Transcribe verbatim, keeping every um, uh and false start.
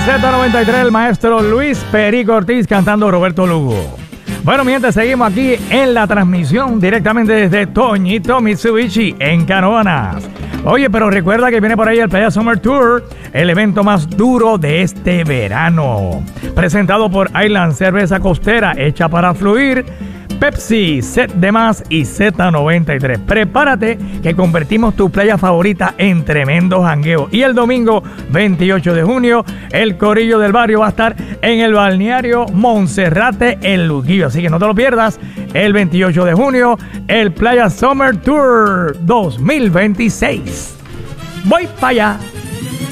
Z noventa y tres, el maestro Luis Perico Ortiz cantando Roberto Lugo. Bueno, mientras seguimos aquí en la transmisión directamente desde Toñito Mitsubishi en Canoanas. Oye, pero recuerda que viene por ahí el Playa Summer Tour, el evento más duro de este verano. Presentado por Island Cerveza Costera, hecha para fluir, Pepsi, Set de Más y Z noventa y tres. Prepárate que convertimos tu playa favorita en tremendo jangueo. Y el domingo veintiocho de junio, el corillo del barrio va a estar en el balneario Monserrate en Luquillo. Así que no te lo pierdas. El veintiocho de junio, el Playa Summer Tour dos mil veintiséis. Voy para allá.